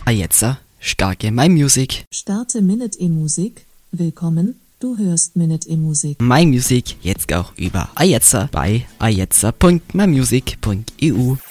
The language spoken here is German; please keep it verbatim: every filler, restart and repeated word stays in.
Ajetza, starke My Music. Starte Minute E-Musik. Willkommen, du hörst Minute E-Musik. My Music jetzt auch über Ajetza bei ajetza punkt my music punkt e u.